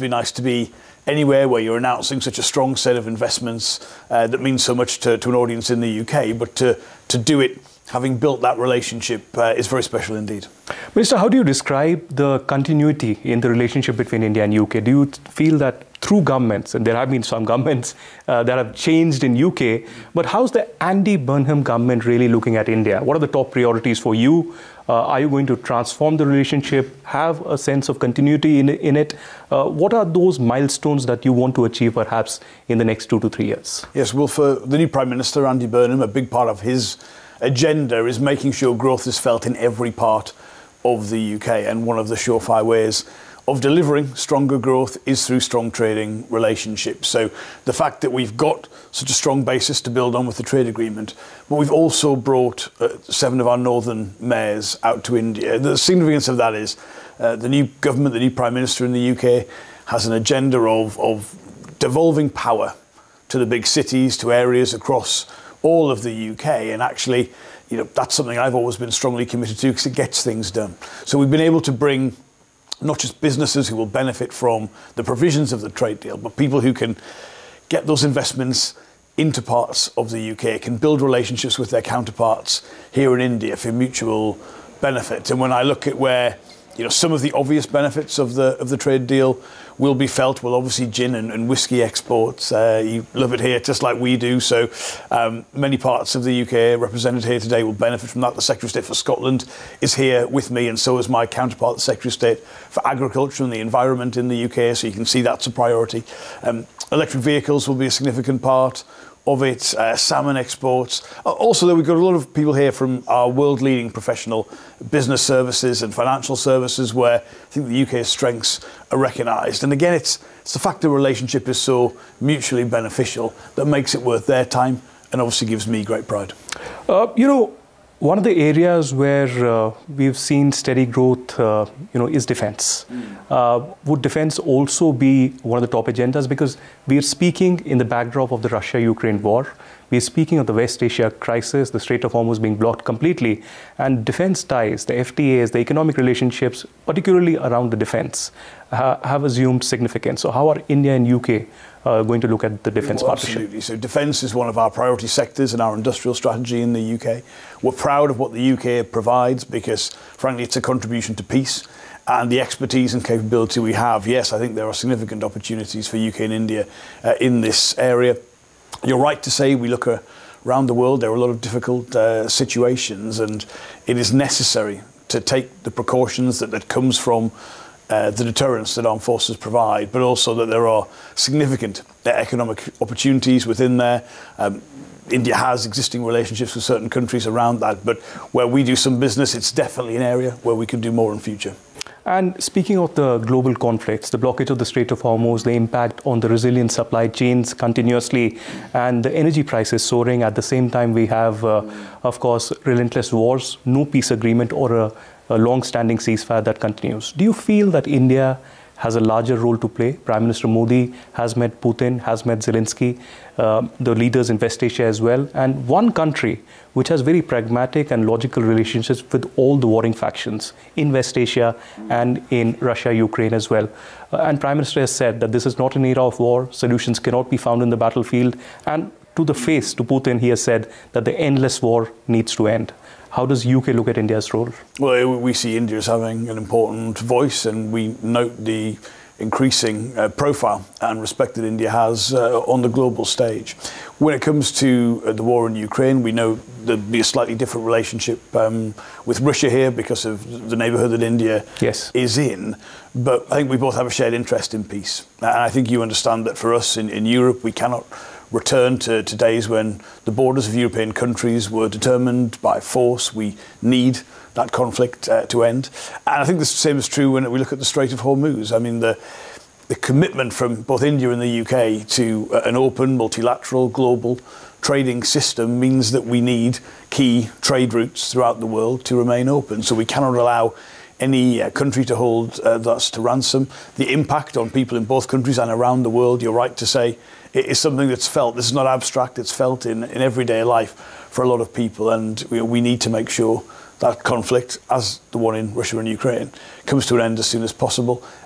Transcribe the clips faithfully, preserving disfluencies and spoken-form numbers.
be nice to be anywhere where you're announcing such a strong set of investments uh, that means so much to, to an audience in the U K, but to, to do it having built that relationship uh, is very special indeed. Minister, how do you describe the continuity in the relationship between India and U K? Do you feel that through governments, and there have been some governments uh, that have changed in U K, but how's the Andy Burnham government really looking at India? What are the top priorities for you? Uh, are you going to transform the relationship, have a sense of continuity in, in it? Uh, what are those milestones that you want to achieve perhaps in the next two to three years? Yes, well, for the new Prime Minister, Andy Burnham, a big part of his agenda is making sure growth is felt in every part of the U K, and one of the surefire ways of delivering stronger growth is through strong trading relationships. So the fact that we've got such a strong basis to build on with the trade agreement, but we've also brought uh, seven of our northern mayors out to India. The significance of that is uh, the new government, the new Prime Minister in the U K has an agenda of, of devolving power to the big cities, to areas across all of the U K, and actually, you know, that's something I've always been strongly committed to because it gets things done. So we've been able to bring not just businesses who will benefit from the provisions of the trade deal, but people who can get those investments into parts of the U K, can build relationships with their counterparts here in India for mutual benefit. And when I look at where, you know, some of the obvious benefits of the of the trade deal will be felt, well, obviously gin and, and whiskey exports. Uh, you love it here just like we do. So um, many parts of the U K represented here today will benefit from that. The Secretary of State for Scotland is here with me, and so is my counterpart, the Secretary of State for Agriculture and the Environment in the U K. So you can see that's a priority. Um, electric vehicles will be a significant part of it, uh, salmon exports. Uh, also, though, we've got a lot of people here from our world-leading professional business services and financial services where I think the U K's strengths are recognised. And again, it's, it's the fact the relationship is so mutually beneficial that makes it worth their time and obviously gives me great pride. Uh, you know, one of the areas where uh, we've seen steady growth, uh, you know, is defence. Mm. Uh, would defence also be one of the top agendas? Because we are speaking in the backdrop of the Russia-Ukraine war. We are speaking of the West Asia crisis, the Strait of Hormuz being blocked completely, and defence ties, the F T As, the economic relationships, particularly around the defence, uh, have assumed significance. So how are India and U K uh, going to look at the defence well, partnership? Absolutely. So defence is one of our priority sectors in our industrial strategy in the U K. We're proud of what the U K provides because, frankly, it's a contribution to peace. And the expertise and capability we have, yes, I think there are significant opportunities for U K and India uh, in this area. You're right to say we look uh, around the world, there are a lot of difficult uh, situations, and it is necessary to take the precautions that, that comes from uh, the deterrence that armed forces provide, but also that there are significant uh, economic opportunities within there. Um, India has existing relationships with certain countries around that, but where we do some business, it's definitely an area where we can do more in future. And speaking of the global conflicts, the blockage of the Strait of Hormuz, the impact on the resilient supply chains continuously, and the energy prices soaring. At the same time, we have, uh, of course, relentless wars, no peace agreement or a, a long-standing ceasefire that continues. Do you feel that India has a larger role to play? Prime Minister Modi has met Putin, has met Zelensky, uh, the leaders in West Asia as well, and one country which has very pragmatic and logical relationships with all the warring factions in West Asia and in Russia, Ukraine as well. Uh, and Prime Minister has said that this is not an era of war, solutions cannot be found in the battlefield, and to the face, to Putin, he has said that the endless war needs to end. How does U K look at India's role? Well, we see India as having an important voice, and we note the increasing uh, profile and respect that India has uh, on the global stage. When it comes to uh, the war in Ukraine, we know there'd be a slightly different relationship um, with Russia here because of the neighbourhood that India yes. is in. But I think we both have a shared interest in peace. And I think you understand that for us in, in Europe, we cannot return to, to days when the borders of European countries were determined by force. We need that conflict uh, to end. And I think the same is true when we look at the Strait of Hormuz. I mean, the, the commitment from both India and the U K to uh, an open, multilateral, global trading system means that we need key trade routes throughout the world to remain open. So we cannot allow any uh, country to hold uh, us to ransom. The impact on people in both countries and around the world, you're right to say, it is something that's felt. This is not abstract, it's felt in, in everyday life for a lot of people, and we, we need to make sure that conflict, as the one in Russia and Ukraine, comes to an end as soon as possible,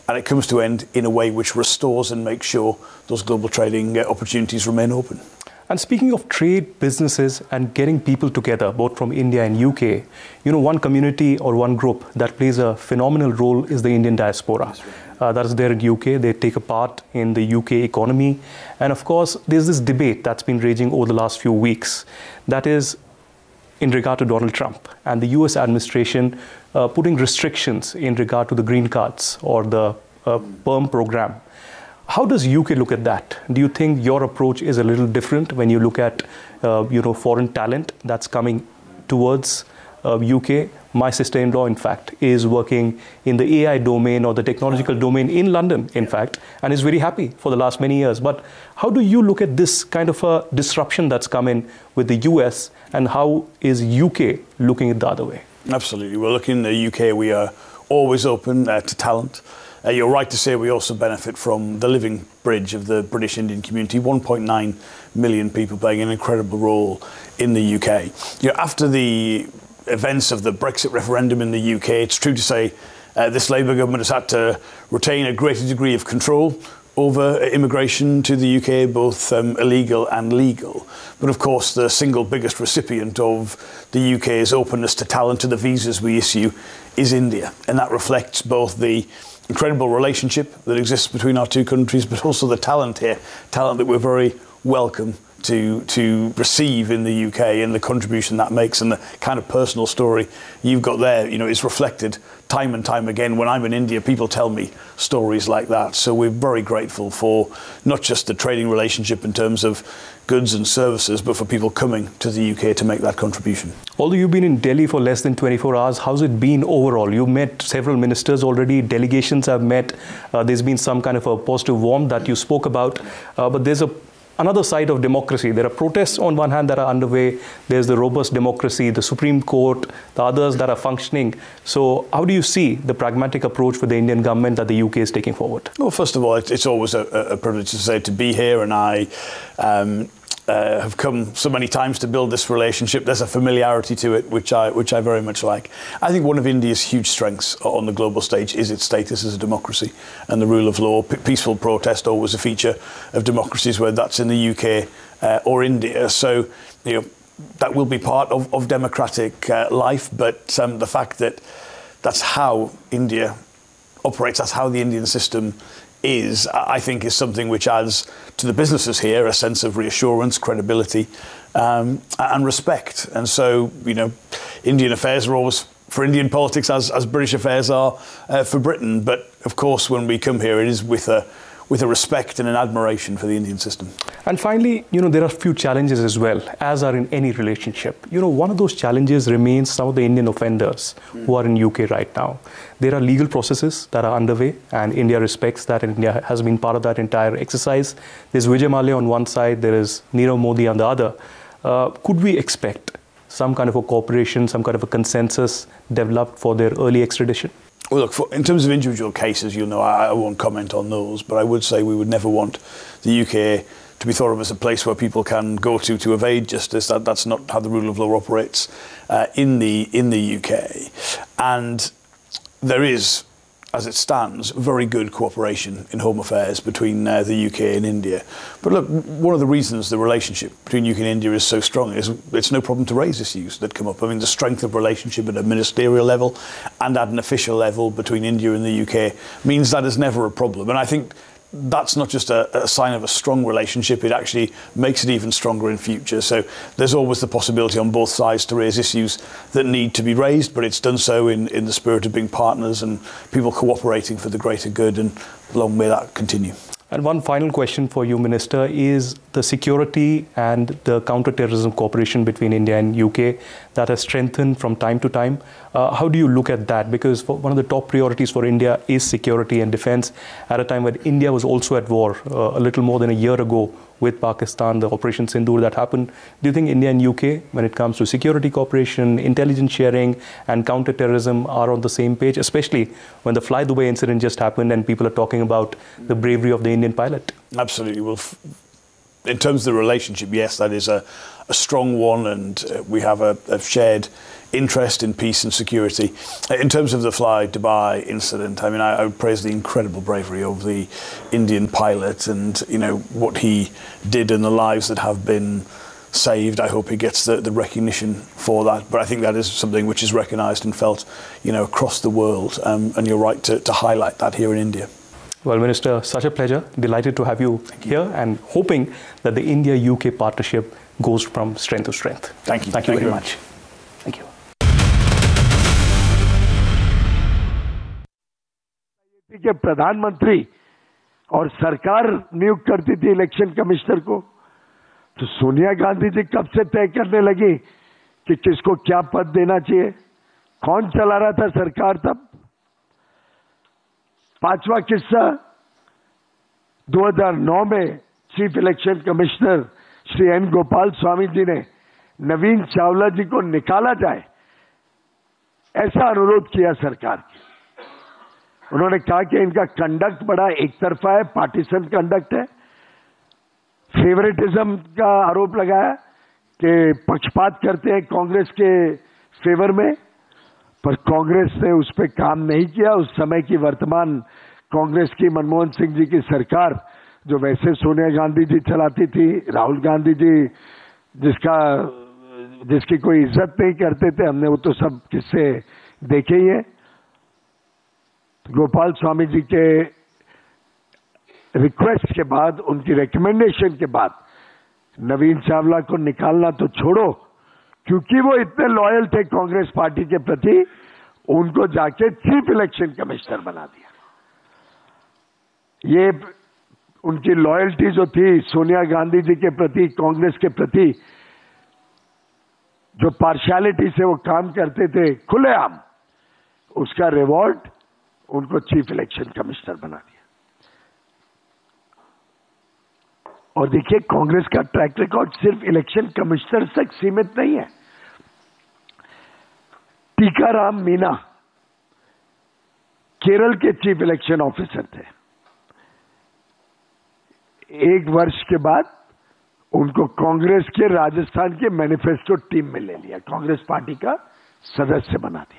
and it comes to end in a way which restores and makes sure those global trading uh, opportunities remain open. And speaking of trade, businesses, and getting people together, both from India and U K, you know, one community or one group that plays a phenomenal role is the Indian diaspora. Uh, that is there in U K. They take a part in the U K economy. And of course, there's this debate that's been raging over the last few weeks. That is in regard to Donald Trump and the U S administration uh, putting restrictions in regard to the green cards or the uh, PERM program. How does U K look at that? Do you think your approach is a little different when you look at uh, you know, foreign talent that's coming towards uh, U K? My sister-in-law, in fact, is working in the A I domain or the technological domain in London, in fact, and is very happy for the last many years. But how do you look at this kind of a disruption that's come in with the U S, and how is U K looking at the other way? Absolutely. Well, look, in the U K, we are always open uh, to talent. Uh, you're right to say we also benefit from the living bridge of the British Indian community, one point nine million people playing an incredible role in the U K. You know, after the events of the Brexit referendum in the U K, it's true to say uh, this Labour government has had to retain a greater degree of control over immigration to the U K, both um, illegal and legal. But of course, the single biggest recipient of the U K's openness to talent, to the visas we issue, is India. And that reflects both the incredible relationship that exists between our two countries, but also the talent here, talent that we're very welcome to to receive in the U K, and the contribution that makes, and the kind of personal story you've got there, you know, is reflected time and time again. When I'm in India, people tell me stories like that. So we're very grateful for not just the trading relationship in terms of goods and services, but for people coming to the U K to make that contribution. Although you've been in Delhi for less than twenty-four hours, how's it been overall? You've met several ministers already, delegations have met, uh, there's been some kind of a positive warmth that you spoke about, uh, but there's a another side of democracy. There are protests on one hand that are underway. There's the robust democracy, the Supreme Court, the others that are functioning. So how do you see the pragmatic approach for the Indian government that the U K is taking forward? Well, first of all, it's always a, a privilege to say to be here, and I um, uh, have come so many times to build this relationship. There's a familiarity to it, which I which I very much like. I think one of India's huge strengths on the global stage is its status as a democracy and the rule of law. P- peaceful protest always a feature of democracies, whether that's in the U K uh, or India. So, you know, that will be part of, of democratic uh, life. But um, the fact that that's how India operates, that's how the Indian system is, I think, is something which adds to the businesses here a sense of reassurance, credibility, um, and respect. And so, you know, Indian affairs are always for Indian politics as, as British affairs are uh, for Britain. But of course, when we come here, it is with a with a respect and an admiration for the Indian system. And finally, you know, there are a few challenges as well, as are in any relationship. You know, one of those challenges remains some of the Indian offenders mm. who are in U K right now. There are legal processes that are underway, and India respects that, and India has been part of that entire exercise. There's Vijay Mallya on one side, there is Nirav Modi on the other. Uh, could we expect some kind of a cooperation, some kind of a consensus developed for their early extradition? Well, look, for, in terms of individual cases, you'll know I, I won't comment on those, but I would say we would never want the U K to be thought of as a place where people can go to to evade justice. That, that's not how the rule of law operates uh, in the in the U K. And there is, as it stands, very good cooperation in home affairs between uh, the U K and India. But look, one of the reasons the relationship between U K and India is so strong is it's no problem to raise issues that come up. I mean, the strength of relationship at a ministerial level and at an official level between India and the U K means that is never a problem. And I think that's not just a, a sign of a strong relationship, it actually makes it even stronger in future. So there's always the possibility on both sides to raise issues that need to be raised, but it's done so in, in the spirit of being partners and people cooperating for the greater good, and long may that continue. And one final question for you, Minister, is the security and the counter-terrorism cooperation between India and U K that has strengthened from time to time. Uh, how do you look at that? Because for one of the top priorities for India is security and defense at a time when India was also at war uh, a little more than a year ago with Pakistan, the Operation Sindoor that happened. Do you think India and U K, when it comes to security cooperation, intelligence sharing and counter-terrorism, are on the same page, especially when the Fly Dubai incident just happened and people are talking about the bravery of the Indian pilot? Absolutely. Well, f- in terms of the relationship, yes, that is a, a strong one, and uh, we have a, a shared interest in peace and security. In terms of the Fly Dubai incident, I mean, I, I would praise the incredible bravery of the Indian pilot, and you know what he did and the lives that have been saved. I hope he gets the, the recognition for that. But I think that is something which is recognised and felt, you know, across the world. Um, and you're right to, to highlight that here in India. Well, Minister, such a pleasure. Delighted to have you, you here, and hoping that the India-U K partnership goes from strength to strength. Thank you. Thank you Thank very you. much. Thank you. के प्रधानमंत्री और सरकार नियुक्त करती थी election commissioner को, तो सोनिया गांधी जी कब से तय करने लगी कि किसको क्या पद देना चाहिए? कौन चला रहा था सरकार तब? पांचवा किस्सा, दो हज़ार नौ में chief election commissioner Shri N Gopal Swami ji ने नवीन चावला जी को निकाला जाए, ऐसा अनुरोध किया सरकार की। उन्होंने कहा कि इनका कंडक्ट बड़ा एक तरफा है, पार्टीशन कंडक्ट है, फेवरेटिज्म का आरोप लगाया कि पक्षपात करते हैं कांग्रेस के फेवर में, पर कांग्रेस ने उस पर काम नहीं किया। उस समय की वर्तमान कांग्रेस की मनमोहन सिंह जी की सरकार, जो वैसे सोनिया गांधी जी चलाती थी, राहुल गांधी जी जिसका जिसकी कोई इज्जत नहीं करते थे, हमने वो तो सब किस्से देखे ही हैं। गोपाल स्वामी जी के रिक्वेस्ट के बाद, उनकी रिकमेंडेशन के बाद नवीन चावला को निकालना तो छोड़ो, क्योंकि वो इतने लॉयल थे कांग्रेस पार्टी के प्रति, उनको जाके चीफ इलेक्शन कमिश्नर बना दिया। ये उनकी लॉयल्टी जो थी सोनिया गांधी जी के प्रति, कांग्रेस के प्रति, जो पार्शियलिटी से वो काम करते थे खुलेआम, उसका रिवॉर्ड उनको चीफ इलेक्शन कमिश्नर बना दिया। और देखिए, कांग्रेस का ट्रैक रिकॉर्ड सिर्फ इलेक्शन कमिश्नर तक सीमित नहीं है। टीकाराम मीना केरल के चीफ इलेक्शन ऑफिसर थे। एक वर्ष के बाद उनको कांग्रेस के राजस्थान के मैनिफेस्टो टीम में ले लिया, कांग्रेस पार्टी का सदस्य बना दिया।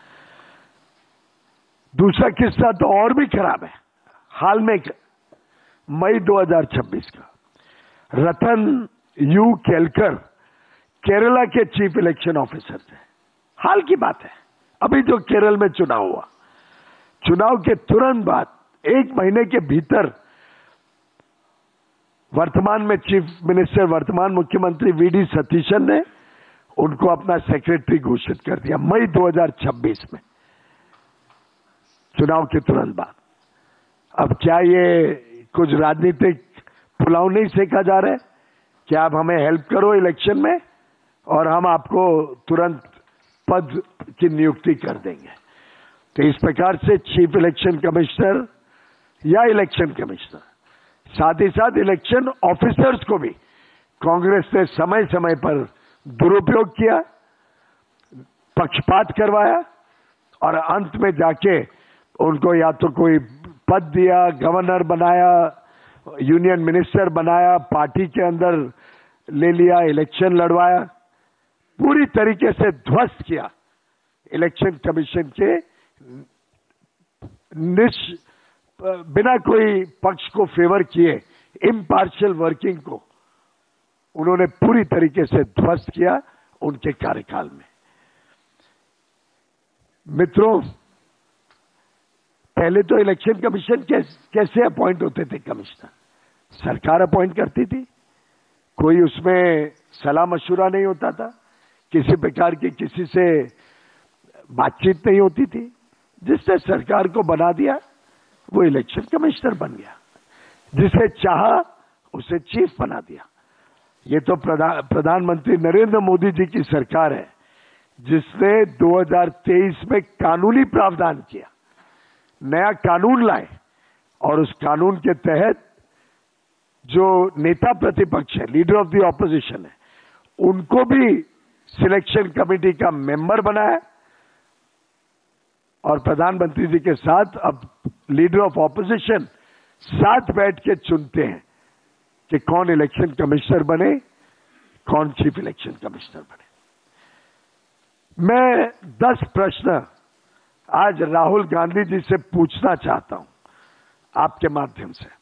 दूसरा किस्सा तो और भी खराब है, हाल में मई दो हज़ार छब्बीस का, रतन यू केलकर केरला के चीफ इलेक्शन ऑफिसर थे। हाल की बात है, अभी जो केरल में चुनाव हुआ, चुनाव के तुरंत बाद एक महीने के भीतर वर्तमान में चीफ मिनिस्टर, वर्तमान मुख्यमंत्री वी डी सतीशन ने उनको अपना सेक्रेटरी घोषित कर दिया, मई दो हज़ार छब्बीस में, चुनाव के तुरंत बाद। अब क्या ये कुछ राजनीतिक पुलाव नहीं सेका जा रहा है कि आप हमें हेल्प करो इलेक्शन में और हम आपको तुरंत पद की नियुक्ति कर देंगे? तो इस प्रकार से चीफ इलेक्शन कमिश्नर या इलेक्शन कमिश्नर, साथ ही साथ इलेक्शन ऑफिसर्स को भी कांग्रेस ने समय समय पर दुरुपयोग किया, पक्षपात करवाया और अंत में जाके उनको या तो कोई पद दिया, गवर्नर बनाया, यूनियन मिनिस्टर बनाया, पार्टी के अंदर ले लिया, इलेक्शन लड़वाया, पूरी तरीके से ध्वस्त किया इलेक्शन कमीशन के निश बिना कोई पक्ष को फेवर किए इम्पार्शियल वर्किंग को उन्होंने पूरी तरीके से ध्वस्त किया उनके कार्यकाल में। मित्रों, पहले तो इलेक्शन कमीशन कैसे अपॉइंट होते थे कमिश्नर? सरकार अपॉइंट करती थी, कोई उसमें सलाह मशुरा नहीं होता था, किसी प्रकार की किसी से बातचीत नहीं होती थी। जिसने सरकार को बना दिया वो इलेक्शन कमिश्नर बन गया, जिसे चाहा उसे चीफ बना दिया। ये तो प्रधान प्रधानमंत्री नरेंद्र मोदी जी की सरकार है जिसने दो हज़ार तेईस में कानूनी प्रावधान किया, नया कानून लाए और उस कानून के तहत जो नेता प्रतिपक्ष है, लीडर ऑफ द ऑपोजिशन है, उनको भी सिलेक्शन कमेटी का मेंबर बनाया और प्रधानमंत्री जी के साथ अब लीडर ऑफ ऑपोजिशन साथ बैठ के चुनते हैं कि कौन इलेक्शन कमिश्नर बने, कौन चीफ इलेक्शन कमिश्नर बने। मैं दस प्रश्न आज राहुल गांधी जी से पूछना चाहता हूं आपके माध्यम से।